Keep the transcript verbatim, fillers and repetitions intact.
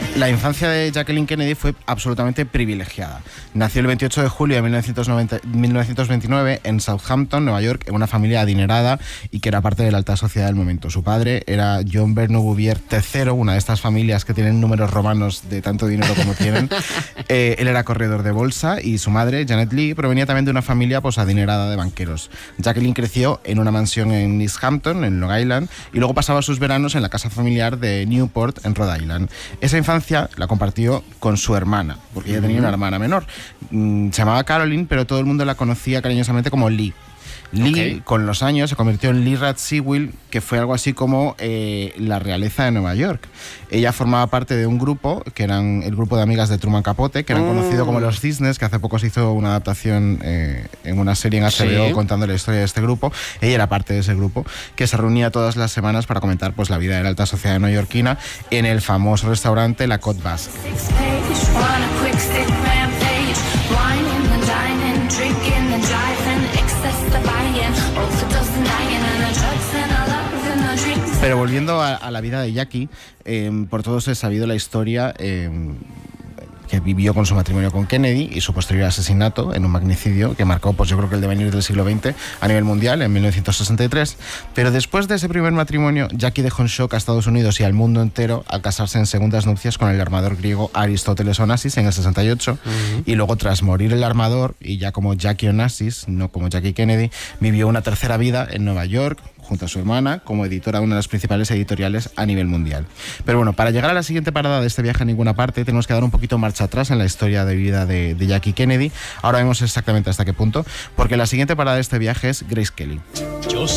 La infancia de Jacqueline Kennedy fue absolutamente privilegiada. Nació el veintiocho de julio de mil novecientos veintinueve en Southampton, Nueva York, en una familia adinerada y que era parte de la alta sociedad del momento. Su padre era John Vernon Bouvier tercero, una de estas familias que tienen números romanos de tanto dinero como tienen. Eh, él era corredor de bolsa y su madre, Janet Leigh, provenía también de una familia pues, adinerada de banqueros. Jacqueline creció en una mansión en East Hampton, en Long Island, y luego pasaba sus veranos en la casa familiar de Newport, en Rhode Island. Esa infancia la compartió con su hermana, porque ella tenía una hermana menor. Se llamaba Caroline, pero todo el mundo la conocía cariñosamente como Lee. Lee, okay. Con los años, se convirtió en Lee Radziwill, que fue algo así como eh, la realeza de Nueva York. Ella formaba parte de un grupo, que eran el grupo de amigas de Truman Capote, que eran mm. conocidos como los Cisnes, que hace poco se hizo una adaptación eh, en una serie en H B O sí. contando la historia de este grupo. Ella era parte de ese grupo, que se reunía todas las semanas para comentar pues, la vida de la alta sociedad neoyorquina en el famoso restaurante La Côte Basque. Pero volviendo a, a la vida de Jackie, eh, por todos he sabido la historia eh, que vivió con su matrimonio con Kennedy y su posterior asesinato en un magnicidio que marcó, pues yo creo que el devenir del siglo veinte a nivel mundial en mil novecientos sesenta y tres. Pero después de ese primer matrimonio, Jackie dejó en shock a Estados Unidos y al mundo entero al casarse en segundas nupcias con el armador griego Aristóteles Onassis en el sesenta y ocho. Uh-huh. Y luego, tras morir el armador, y ya como Jackie Onassis, no como Jackie Kennedy, vivió una tercera vida en Nueva York, junto a su hermana, como editora de una de las principales editoriales a nivel mundial. Pero bueno, para llegar a la siguiente parada de este viaje a ninguna parte, tenemos que dar un poquito marcha atrás en la historia de vida de, de Jackie Kennedy. Ahora vemos exactamente hasta qué punto, porque la siguiente parada de este viaje es Grace Kelly. Yo